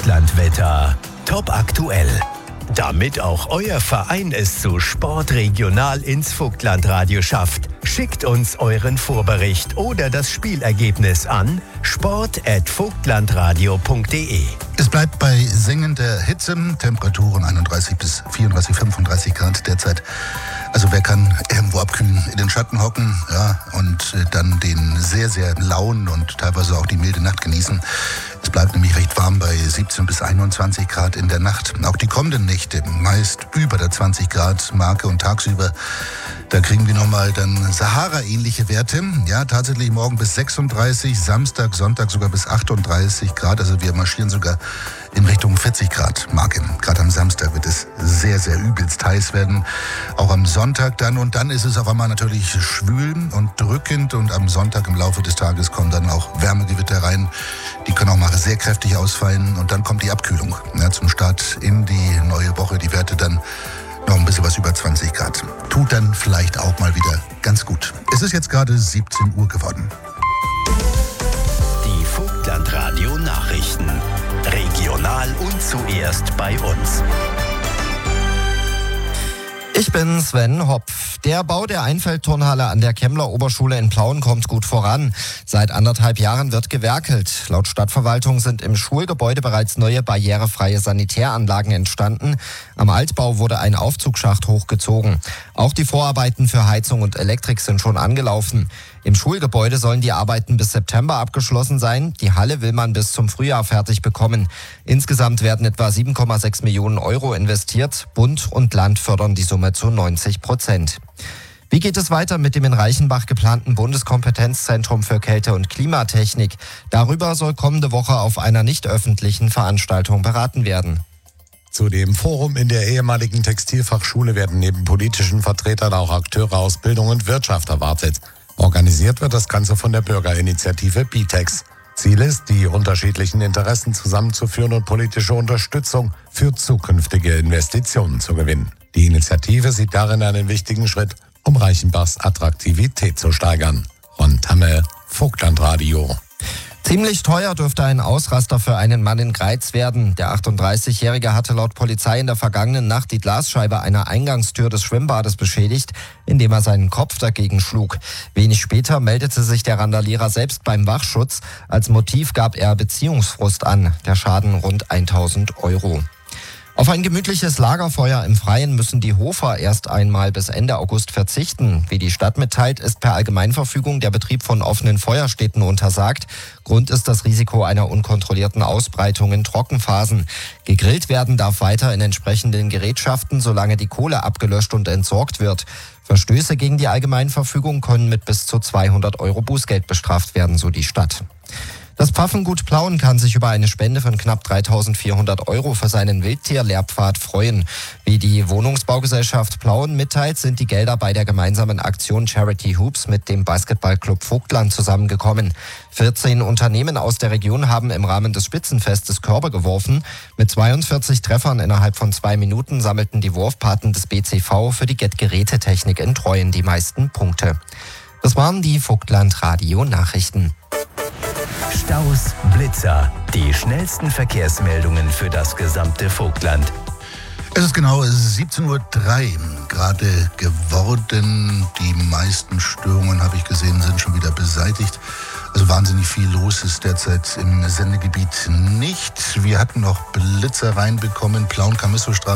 Vogtlandwetter. Top aktuell. Damit auch euer Verein es zu Sport regional ins Vogtlandradio schafft, schickt uns euren Vorbericht oder das Spielergebnis an sport@vogtlandradio.de. Es bleibt bei sengender Hitze, Temperaturen 31 bis 34, 35 Grad derzeit. Also wer kann irgendwo abkühlen, in den Schatten hocken, ja, und dann den sehr, sehr lauen und teilweise auch die milde Nacht genießen. Es bleibt nämlich recht warm bei 17 bis 21 Grad in der Nacht. Auch die kommenden Nächte meist über der 20 Grad Marke und tagsüber, da kriegen wir nochmal dann Sahara-ähnliche Werte. Ja, tatsächlich morgen bis 36, Samstag, Sonntag sogar bis 38 Grad. Also wir marschieren sogar in Richtung 40 Grad Marke. Gerade am Samstag wird es sehr, sehr übelst heiß werden. Auch am Sonntag dann. Und dann ist es auf einmal natürlich schwül und drückend. Und am Sonntag im Laufe des Tages kommen dann auch Wärmegewitter rein. Die können auch mal sehr kräftig ausfallen. Und dann kommt die Abkühlung. Ja, zum Start in die neue Woche. Die Werte dann noch ein bisschen was über 20 Grad. Tut dann vielleicht auch mal wieder ganz gut. Es ist jetzt gerade 17 Uhr geworden. Die Vogtlandradio Nachrichten. Regional und zuerst bei uns. Ich bin Sven Hopf. Der Bau der Einfeldturnhalle an der Kemmler Oberschule in Plauen kommt gut voran. Seit 1,5 Jahren wird gewerkelt. Laut Stadtverwaltung sind im Schulgebäude bereits neue barrierefreie Sanitäranlagen entstanden. Am Altbau wurde ein Aufzugsschacht hochgezogen. Auch die Vorarbeiten für Heizung und Elektrik sind schon angelaufen. Im Schulgebäude sollen die Arbeiten bis September abgeschlossen sein. Die Halle will man bis zum Frühjahr fertig bekommen. Insgesamt werden etwa 7,6 Millionen Euro investiert. Bund und Land fördern die Summe zu 90%. Wie geht es weiter mit dem in Reichenbach geplanten Bundeskompetenzzentrum für Kälte- und Klimatechnik? Darüber soll kommende Woche auf einer nicht öffentlichen Veranstaltung beraten werden. Zu dem Forum in der ehemaligen Textilfachschule werden neben politischen Vertretern auch Akteure aus Bildung und Wirtschaft erwartet. Organisiert wird das Ganze von der Bürgerinitiative BITEX. Ziel ist, die unterschiedlichen Interessen zusammenzuführen und politische Unterstützung für zukünftige Investitionen zu gewinnen. Die Initiative sieht darin einen wichtigen Schritt, um Reichenbachs Attraktivität zu steigern. Ron Tamme, Vogtlandradio. Ziemlich teuer dürfte ein Ausraster für einen Mann in Greiz werden. Der 38-Jährige hatte laut Polizei in der vergangenen Nacht die Glasscheibe einer Eingangstür des Schwimmbades beschädigt, indem er seinen Kopf dagegen schlug. Wenig später meldete sich der Randalierer selbst beim Wachschutz. Als Motiv gab er Beziehungsfrust an. Der Schaden rund 1.000 Euro. Auf ein gemütliches Lagerfeuer im Freien müssen die Hofer erst einmal bis Ende August verzichten. Wie die Stadt mitteilt, ist per Allgemeinverfügung der Betrieb von offenen Feuerstätten untersagt. Grund ist das Risiko einer unkontrollierten Ausbreitung in Trockenphasen. Gegrillt werden darf weiter in entsprechenden Gerätschaften, solange die Kohle abgelöscht und entsorgt wird. Verstöße gegen die Allgemeinverfügung können mit bis zu 200 Euro Bußgeld bestraft werden, so die Stadt. Das Pfaffengut Plauen kann sich über eine Spende von knapp 3.400 Euro für seinen Wildtierlehrpfad freuen. Wie die Wohnungsbaugesellschaft Plauen mitteilt, sind die Gelder bei der gemeinsamen Aktion Charity Hoops mit dem Basketballclub Vogtland zusammengekommen. 14 Unternehmen aus der Region haben im Rahmen des Spitzenfestes Körbe geworfen. Mit 42 Treffern innerhalb von 2 Minuten sammelten die Wurfpaten des BCV für die Gerätetechnik in Treuen die meisten Punkte. Das waren die Vogtland-Radio-Nachrichten. Staus, Blitzer, die schnellsten Verkehrsmeldungen für das gesamte Vogtland. Es ist genau 17:03 Uhr gerade geworden. Die meisten Störungen, habe ich gesehen, sind schon wieder beseitigt. Also wahnsinnig viel los ist derzeit im Sendegebiet nicht. Wir hatten noch Blitzer reinbekommen, Plauen-Camisso-Straße.